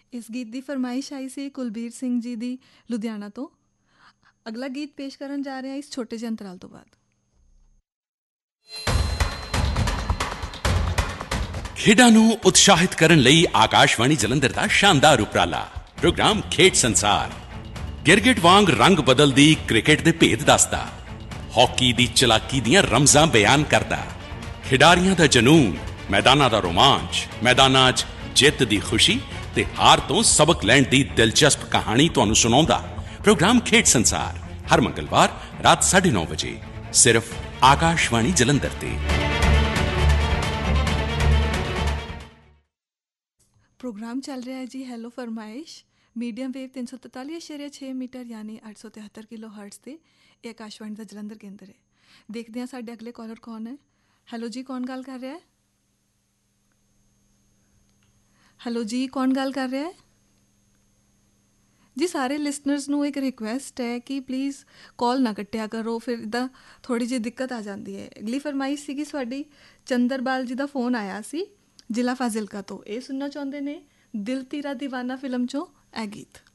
ਇਸ ਗੀਤ ਦੀ ਫਰਮਾਇਸ਼ ਆਈ ਸੀ ਕੁਲਬੀਰ ਸਿੰਘ ਜੀ ਦੀ ਲੁਧਿਆਣਾ ਤੋਂ। ਅਗਲਾ ਗੀਤ ਪੇਸ਼ ਕਰਨ ਜਾ ਰਹੇ ਹਾਂ ਇਸ ਛੋਟੇ ਜਿਹੇ ਅੰਤਰਾਲ ਤੋਂ ਬਾਅਦ। ਖੇਡਾਂ ਨੂੰ ਉਤਸ਼ਾਹਿਤ ਕਰਨ ਲਈ ਆਕਾਸ਼ਵਾਣੀ ਜਲੰਧਰ ਦਾ ਸ਼ਾਨਦਾਰ ਉਪਰਾਲਾ ਪ੍ਰੋਗਰਾਮ ਖੇਡ ਸੰਸਾਰ। ਗਿਰਗਿਟ ਵਾਂਗ ਰੰਗ ਬਦਲਦੀ ਕ੍ਰਿਕਟ ਦੇ ਭੇਦ ਦੱਸਦਾ, ਹਾਕੀ ਦੀ ਚਲਾਕੀ ਦੀਆਂ ਰਮਜ਼ਾਂ ਬਿਆਨ ਕਰਦਾ, ਖਿਡਾਰੀਆਂ ਦਾ ਜਨੂੰਨ, ਮੈਦਾਨਾਂ ਦਾ ਰੋਮਾਂਚ, ਮੈਦਾਨਾਂ 'ਚ ਜਿੱਤ ਦੀ ਖੁਸ਼ੀ ਤੇ ਹਾਰ ਤੋਂ ਸਬਕ ਲੈਣ ਦੀ ਦਿਲਚਸਪ ਕਹਾਣੀ ਤੁਹਾਨੂੰ ਸੁਣਾਉਂਦਾ ਪ੍ਰੋਗਰਾਮ ਖੇਡ ਸੰਸਾਰ ਹਰ ਮੰਗਲਵਾਰ ਰਾਤ 9:30 ਵਜੇ ਸਿਰਫ ਆਕਾਸ਼ਵਾਣੀ ਜਲੰਧਰ ਤੇ। ਪ੍ਰੋਗਰਾਮ ਚੱਲ ਰਿਹਾ ਹੈ ਜੀ ਹੈਲੋ ਫਰਮਾਇਸ਼ ਮੀਡੀਅਮ ਵੇਵ 343.6 ਮੀਟਰ ਯਾਨੀ 873 ਕਿਲੋ ਹਰਟਜ਼ 'ਤੇ। ਇਹ ਆਕਾਸ਼ਵਾਣੀ ਦਾ ਜਲੰਧਰ ਕੇਂਦਰ ਹੈ। ਦੇਖਦੇ ਹਾਂ ਸਾਡੇ ਅਗਲੇ ਕਾਲਰ ਕੌਣ ਹੈ। ਹੈਲੋ ਜੀ, ਕੌਣ ਗੱਲ ਕਰ ਰਿਹਾ ਹੈ? ਹੈਲੋ ਜੀ, ਕੌਣ ਗੱਲ ਕਰ ਰਿਹਾ ਹੈ ਜੀ? ਸਾਰੇ ਲਿਸਨਰਸ ਨੂੰ ਇੱਕ ਰਿਕੁਐਸਟ ਹੈ ਕਿ ਪਲੀਜ਼ ਕਾਲ ਨਾ ਕੱਟਿਆ ਕਰੋ, ਫਿਰ ਇੱਦਾਂ ਥੋੜ੍ਹੀ ਜਿਹੀ ਦਿੱਕਤ ਆ ਜਾਂਦੀ ਹੈ। ਅਗਲੀ ਫਰਮਾਇਸ਼ ਸੀਗੀ ਸਾਡੀ ਚੰਦਰਬਾਲ ਜੀ ਦਾ ਫੋਨ ਆਇਆ ਸੀ ਜ਼ਿਲ੍ਹਾ ਫਾਜ਼ਿਲਕਾ ਤੋਂ। ਇਹ ਸੁਣਨਾ ਚਾਹੁੰਦੇ ਨੇ ਦਿਲ ਤੇਰਾ ਦੀਵਾਨਾ ਫਿਲਮ 'ਚੋਂ ਇਹ ਗੀਤ।